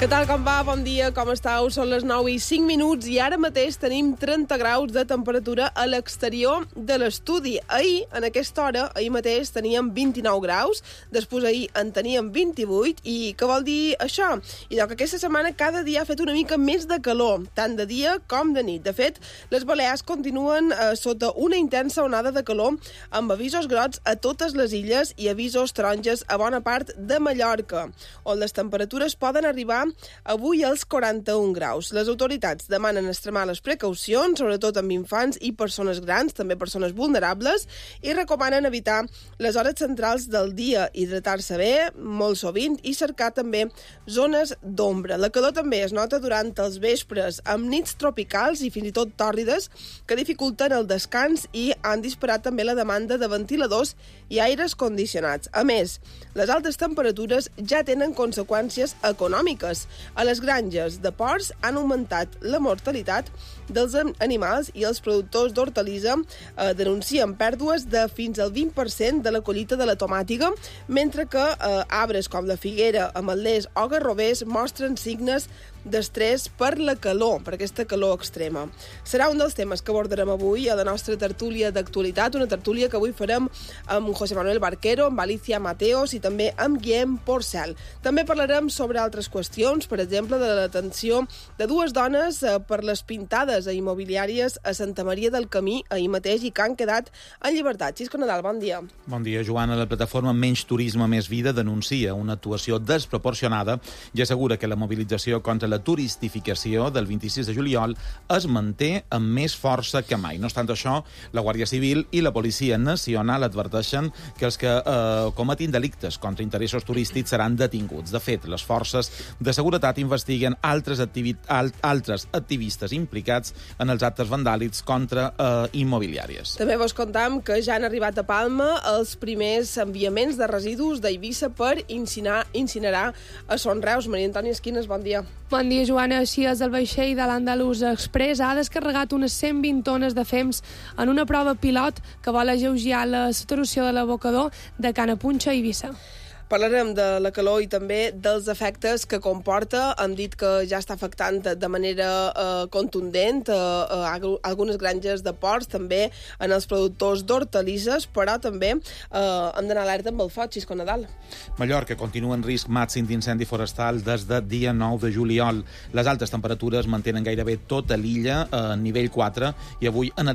Què tal, com va? Bon dia, com estàu? Són les 9:05 i ara mateix tenim 30 graus de temperatura a l'exterior de l'estudi. Ahir, en aquesta hora, ahir mateix teníem 29 graus, després ahir en teníem 28, i què vol dir això? I que aquesta setmana cada dia ha fet una mica més de calor, tant de dia com de nit. De fet, les Balears continuen sota una intensa onada de calor, amb avisos grocs a totes les illes i avisos taronges a bona part de Mallorca, on les temperatures poden arribar avui als 41 graus. Les autoritats demanen extremar les precaucions, sobretot amb infants i persones grans, també persones vulnerables, i recomanen evitar les hores centrals del dia, hidratar-se bé, molt sovint, i cercar també zones d'ombra. La calor també es nota durant els vespres, amb nits tropicals i fins i tot tòrrides que dificulten el descans i han disparat també la demanda de ventiladors i aires condicionats. A més, les altes temperatures ja tenen conseqüències econòmiques. A les granges de porcs han augmentat la mortalitat dels animals i els productors d'hortalissa denuncien pèrdues de fins al 20% de la collita de la tomàtiga, mentre que arbres com la figuera, ametlers o garrovers mostren signes d'estrès per la calor, per aquesta calor extrema. Serà un dels temes que abordarem avui a la nostra tertúlia d'actualitat, una tertúlia que avui farem amb José Manuel Barquero, amb Alicia Mateos i també amb Guillem Porcel. També parlarem sobre altres qüestions, per exemple, de la detenció de dues dones per les pintades a immobiliàries a Santa Maria del Camí ahir mateix i que han quedat en llibertat. Xisco Nadal, bon dia. Bon dia, Joana. La plataforma Menys Turisme, Més Vida denuncia una actuació desproporcionada i assegura que la mobilització contra la turistificació del 26 de juliol es manté amb més força que mai. No obstant això, la Guàrdia Civil i la Policia Nacional adverteixen que els que cometin delictes contra interessos turístics seran detinguts. De fet, les forces de seguretat investiguen altres activistes implicats en els actes vandàlics contra immobiliàries. També vos contam que ja han arribat a Palma els primers enviaments de residus d'Eivissa per incinerar a Son Reus. Maria Antònia Esquines, bon dia. Bon dia, Joana. Així és, el vaixell de l'Andalús Express ha descarregat unes 120 tones de fems en una prova pilot que vol alleujar la saturació de l'abocador de Canapunxa a Eivissa. Parlarem de la calor i també dels efectes que comporta. Hem dit que ja està afectant de manera contundent a algunes granges de porcs, també en els productors d'hortalisses, però també hem d'anar alerta amb el foc, Xisco Nadal. Mallorca continua en risc màxim d'incendi forestal des de dia 9 de juliol. Les altes temperatures mantenen gairebé tota l'illa a nivell 4 i avui